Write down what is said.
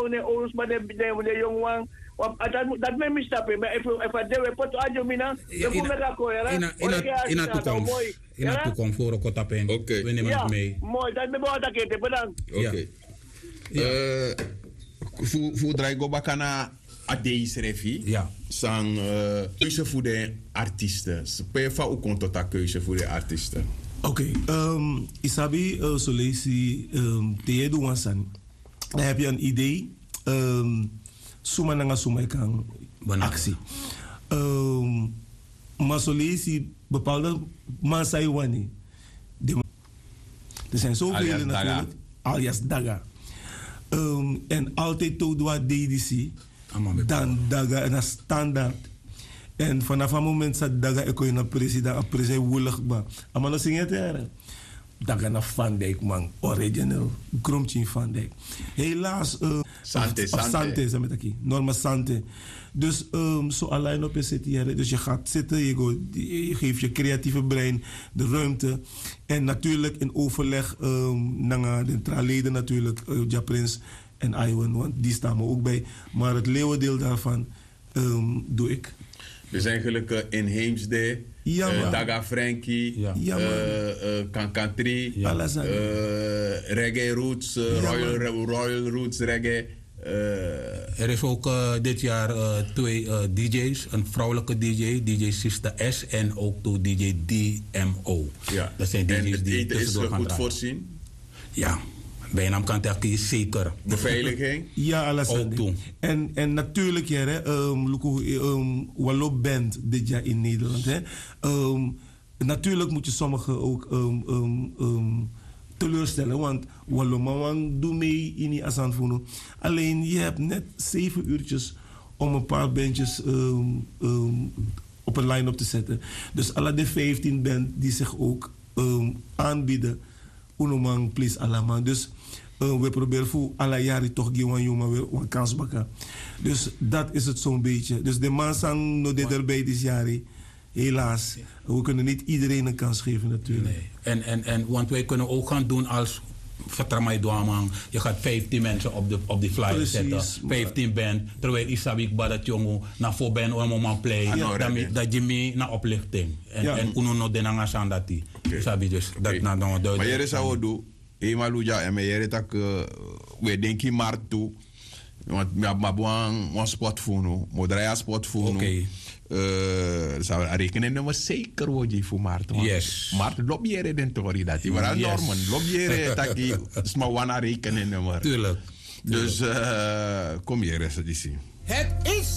ne ons maar de jongen dat me misstappen maar even de we pot ajo mina de komen ga ko ja in de toekomst voor ook tappen. We nemen het mee. Mooi, dat me wel dat kete bedankt. Oké. Voor draai go bakana adeis refi. Ja. Sang keuze voor de artiesten. Spefa ook komt tot keuze voor de artiesten. Oké, isabi solesi te do wansan. Dan heb je een idee. Suma nanga suma kan actie. Maar solesi bepaalde masai wani. Er zijn zoveel natuurlijk. Alias Daga. En altijd to doa DDC. Dan Daga en een standaard. En vanaf het moment dat Daga ik kon naar president woelig ba. Amala singet er. Daga na Van Dijk man, original Kromchin Van Dijk. Helaas Sante zijn met aki. Norma Sante. Dus zo alleen op je zit hier. Dus je gaat zitten, je geeft je creatieve brein de ruimte. En natuurlijk in overleg naar de traleden natuurlijk, Japrins en Iwan, want die staan me ook bij. Maar het leeuwendeel daarvan doe ik. Dus eigenlijk in Heemsde, Daga Frankie, Kankantri, Reggae Roots, Royal Roots Reggae. Er is ook dit jaar 2 DJ's, een vrouwelijke DJ, DJ Sister S en ook de DJ DMO. Ja. Dat zijn DJ's en het die eten is goed draaien. voorzien? Ja, bijna kan het zeker. Beveiliging? Ja, alles ook doen. En natuurlijk, Wallo Band dit jaar in Nederland. Hè. Natuurlijk moet je sommigen ook teleurstellen, want Wallomawang doe mee in die Asanfuno. Alleen je hebt net 7 uurtjes om een paar bandjes op een line-up te zetten. Dus alle de 15 band die zich ook aanbieden, Unomang, please allemaal. Dus we proberen voor alle jaren toch gewoon jongen weer een kans bakken. Dus dat is het zo'n beetje. Dus de man sang no dit erbij dit jaar. Helaas, we kunnen niet iedereen een kans geven natuurlijk. Nee. En want wij kunnen ook gaan doen als vertramai doamang. Je gaat 15 mensen op die flyer zetten. 15 band. Terwijl Isabik badat jongen naar voor ben om man play. Dat je mee naar oplichting. En uno no denanga sandati. Isabi dus dat na dan duidelijk. Maar je zou doen. Emaluja en je tak we denken maar toe. Want me abang een spotfono, modraya spotfono. Oké. Zou rekenen nummer zeker worden voor Maarten. Yes. Maarten lobbyen den tori dat. Maar Norman lobbyen dat die smawana rekenen nummer. Tuurlijk. Dus kom hier eens te zien. Het is